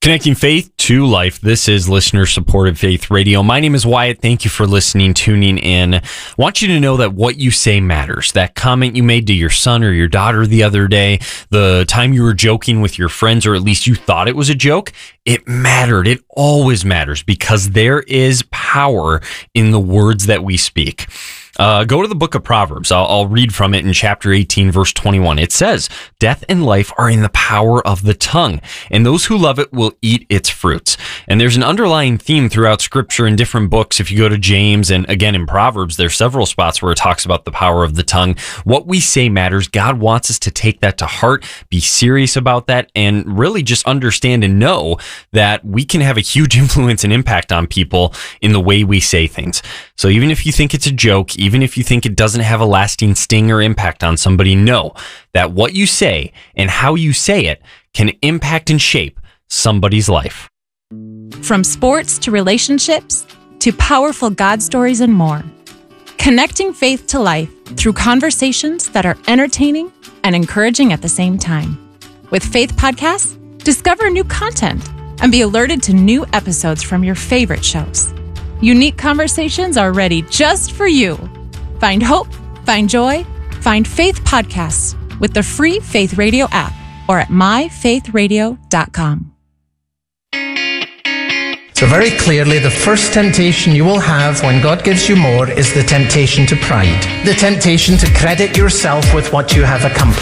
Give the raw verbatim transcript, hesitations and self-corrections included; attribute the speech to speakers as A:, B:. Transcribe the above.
A: Connecting faith to life. This is listener-supported Faith Radio. My name is Wyatt. Thank you for listening, tuning in. I want you to know that what you say matters. That comment you made to your son or your daughter the other day, the time you were joking with your friends, or at least you thought it was a joke, it mattered. It always matters because there is power in the words that we speak. Uh, go to the book of Proverbs. I'll, I'll read from it in chapter eighteen, verse twenty-one. It says, "Death and life are in the power of the tongue, and those who love it will eat its fruits." And there's an underlying theme throughout Scripture in different books. If you go to James and again in Proverbs, there's several spots where it talks about the power of the tongue. What we say matters. God wants us to take that to heart, be serious about that, and really just understand and know that we can have a huge influence and impact on people in the way we say things. So even if you think it's a joke, even if you think it doesn't have a lasting sting or impact on somebody, know that what you say and how you say it can impact and shape somebody's life.
B: From sports to relationships to powerful God stories and more. Connecting faith to life through conversations that are entertaining and encouraging at the same time. With Faith Podcasts, discover new content and be alerted to new episodes from your favorite shows. Unique conversations are ready just for you. Find hope, find joy, find Faith Podcasts with the free Faith Radio app or at my faith radio dot com.
C: So very clearly, the first temptation you will have when God gives you more is the temptation to pride. The temptation to credit yourself with what you have accomplished.